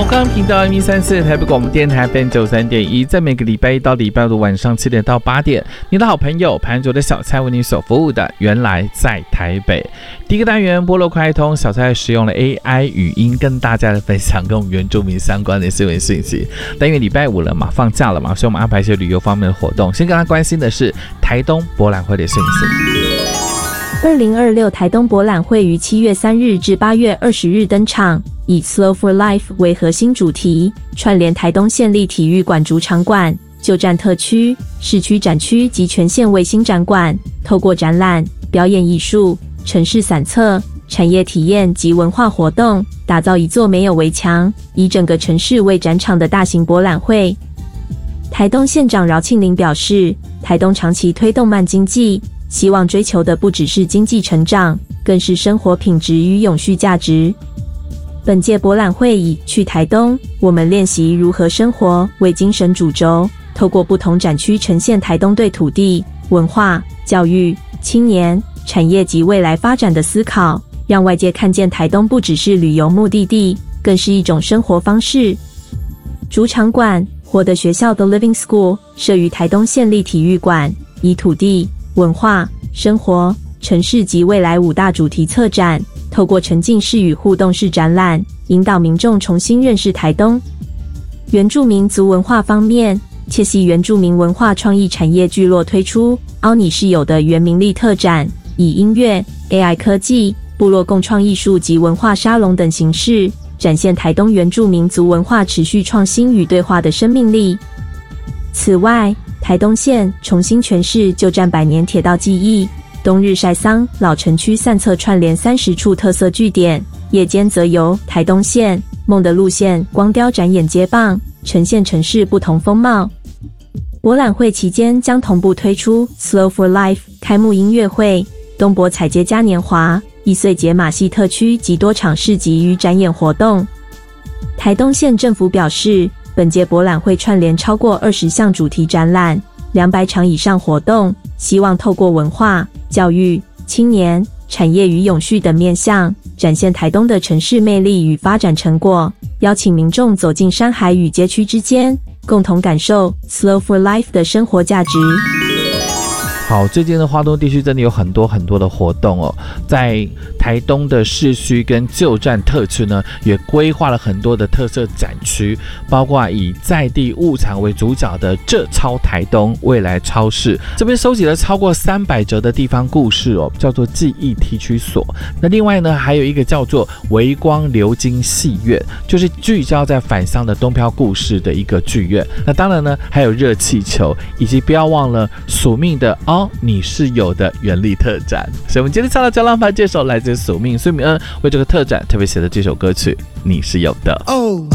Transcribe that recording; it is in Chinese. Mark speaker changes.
Speaker 1: 红刚频道134台北广播电台 FM93.1，在每个礼拜一到礼拜五晚上7点到8点，你的好朋友潘卓的小蔡为你所服务的原来在台北。第一个单元部落快通，小蔡使用了 AI 语音跟大家分享跟我们原住民相关的新闻讯息。但因为礼拜五了嘛，放假了嘛，所以我们安排一些旅游方面的活动。先跟他关心的是台东博览会的讯息。
Speaker 2: 2026台东博览会于7月3日至8月20日登场，以 Slow for Life 为核心主题，串联台东县立体育馆主场馆、旧站特区、市区展区及全县卫星展馆，透过展览、表演艺术、城市散策、产业体验及文化活动，打造一座没有围墙、以整个城市为展场的大型博览会。台东县长饶庆林表示，台东长期推动慢经济，希望追求的不只是经济成长，更是生活品质与永续价值。本届博览会以去台东，我们练习如何生活为精神主轴，透过不同展区呈现台东对土地、文化、教育、青年、产业及未来发展的思考，让外界看见台东不只是旅游目的地，更是一种生活方式。主场馆活的学校 The Living School 设于台东县立体育馆，以土地、文化、生活、城市及未来5大主题策展，透过沉浸式与互动式展览，引导民众重新认识台东。原住民族文化方面，切系原住民文化创意产业聚落推出凹你是有的原民力特展，以音乐、AI 科技、部落共创艺术及文化沙龙等形式，展现台东原住民族文化持续创新与对话的生命力。此外，台东县重新诠释旧站百年铁道记忆，冬日晒桑老城区散策串联30处特色据点，夜间则由台东县梦的路线光雕展演接棒，呈现城市不同风貌。博览会期间将同步推出 Slow for Life 开幕音乐会、东博彩街嘉年华、易碎节马戏特区及多场市集与展演活动。台东县政府表示，本届博览会串联超过20项主题展览，200场以上活动，希望透过文化、教育、青年、产业与永续等面向，展现台东的城市魅力与发展成果，邀请民众走进山海与街区之间，共同感受 Slow for Life 的生活价值。
Speaker 1: 好，最近的花东地区真的有很多的活动哦，在台东的市区跟旧站特区呢，也规划了很多的特色展区，包括以在地物产为主角的这超台东未来超市，这边收集了超过300则的地方故事哦，叫做记忆提取所。那另外呢，还有一个叫做微光流金戏院，就是聚焦在返乡的东漂故事的一个剧院。那当然呢，还有热气球，以及不要忘了宿命的你是有的原力特展。所以我们今天唱到交浪牌这首来自宿命孙明恩为这个特展特别写的这首歌曲你是有的。